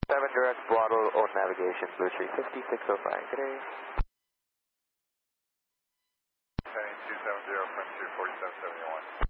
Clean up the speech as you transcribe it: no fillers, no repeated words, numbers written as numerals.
7 direct throttle on navigation, Blue 350, 605, good day. Heading 270 from 24771.